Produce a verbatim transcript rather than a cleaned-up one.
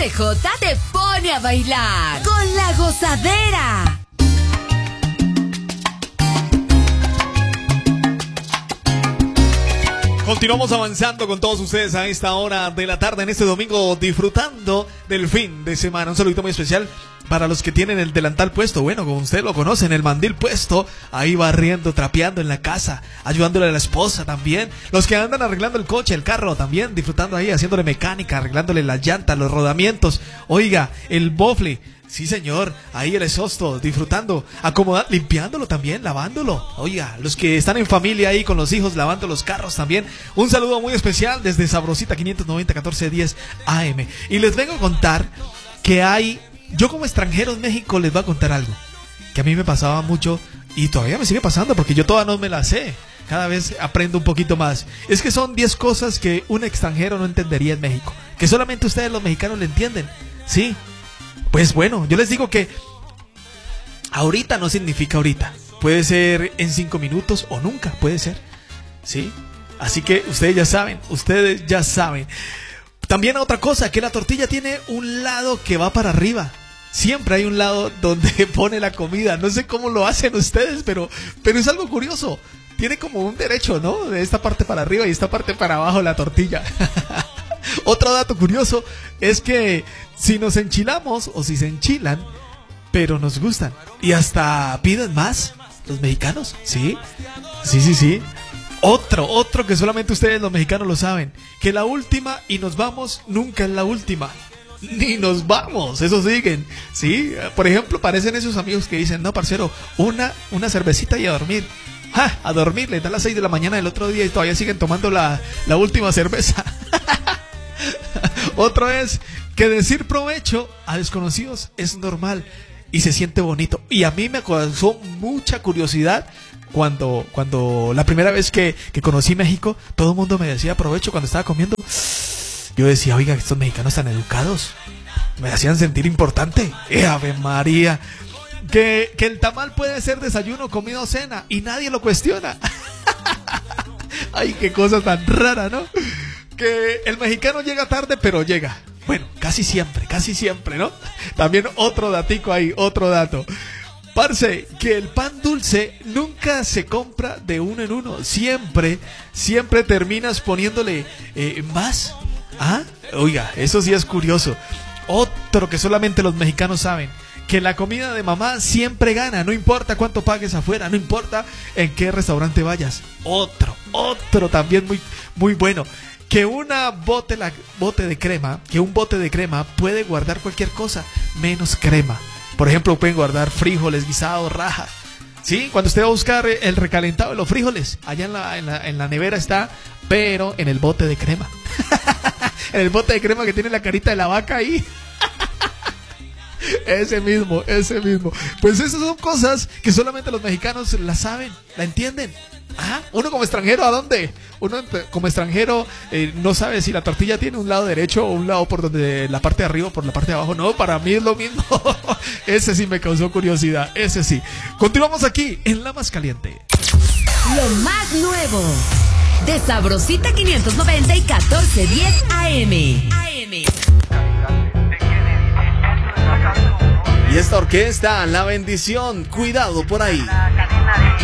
C J te pone a bailar con La Gozadera. Continuamos avanzando con todos ustedes a esta hora de la tarde en este domingo, disfrutando del fin de semana. Un saludito muy especial para los que tienen el delantal puesto. Bueno, como usted lo conocen, el mandil puesto, ahí barriendo, trapeando en la casa, ayudándole a la esposa también. Los que andan arreglando el coche, el carro también, disfrutando ahí, haciéndole mecánica, arreglándole las llantas, los rodamientos. Oiga, el bofle. Sí, señor, ahí el exhausto, disfrutando, acomodando, limpiándolo también, lavándolo. Oiga, los que están en familia ahí con los hijos, lavando los carros también. Un saludo muy especial desde Sabrosita quinientos noventa, catorce diez A M. Y les vengo a contar que hay, yo como extranjero en México les voy a contar algo que a mí me pasaba mucho y todavía me sigue pasando porque yo todavía no me la sé. Cada vez aprendo un poquito más. Es que son diez cosas que un extranjero no entendería en México, que solamente ustedes los mexicanos le entienden. Sí. Pues bueno, yo les digo que ahorita no significa ahorita. Puede ser en cinco minutos o nunca, puede ser. ¿Sí? Así que ustedes ya saben, ustedes ya saben. También otra cosa, que la tortilla tiene un lado que va para arriba. Siempre hay un lado donde pone la comida. No sé cómo lo hacen ustedes, pero, pero es algo curioso. Tiene como un derecho, ¿no? De esta parte para arriba y esta parte para abajo la tortilla. Otro dato curioso es que si nos enchilamos o si se enchilan, pero nos gustan y hasta piden más los mexicanos, ¿sí? Sí, sí, sí. Otro, otro que solamente ustedes los mexicanos lo saben, que la última y nos vamos nunca es la última. Ni nos vamos, eso siguen, ¿sí? Por ejemplo, parecen esos amigos que dicen, no, parcero, una, una cervecita y a dormir. ¡Ja! A dormir, les da las seis de la mañana del otro día y todavía siguen tomando la, la última cerveza. Otro es que decir provecho a desconocidos es normal y se siente bonito. Y a mí me causó mucha curiosidad cuando, cuando la primera vez que, que conocí México, todo el mundo me decía provecho cuando estaba comiendo. Yo decía, oiga, estos mexicanos tan educados, me hacían sentir importante. ¡Eh, Ave María! Que, que el tamal puede ser desayuno, comida o cena y nadie lo cuestiona. Ay, qué cosa tan rara, ¿no? Que el mexicano llega tarde, pero llega. Bueno, casi siempre, casi siempre, ¿no? También otro datico ahí, otro dato. Parce, que el pan dulce nunca se compra de uno en uno. Siempre, siempre terminas poniéndole eh, más. ¿Ah? Oiga, eso sí es curioso. Otro que solamente los mexicanos saben, que la comida de mamá siempre gana, no importa cuánto pagues afuera, no importa en qué restaurante vayas. Otro, otro también muy, muy bueno. Que una bote, la, bote de crema, que un bote de crema puede guardar cualquier cosa, menos crema. Por ejemplo, pueden guardar frijoles, guisados, rajas. ¿Sí? Cuando usted va a buscar el recalentado de los frijoles, allá en la, en la, en la nevera está, pero en el bote de crema. En el bote de crema que tiene la carita de la vaca ahí. Ese mismo, ese mismo. Pues esas son cosas que solamente los mexicanos la saben, la entienden. Ah, uno como extranjero, ¿a dónde? Uno como extranjero eh, no sabe si la tortilla tiene un lado derecho o un lado por donde la parte de arriba o por la parte de abajo. No, para mí es lo mismo. Ese sí me causó curiosidad, ese sí. Continuamos aquí en La Más Caliente. Lo más nuevo de Sabrosita quinientos noventa y catorce diez A M. A M. Y esta orquesta, La Bendición, cuidado por ahí.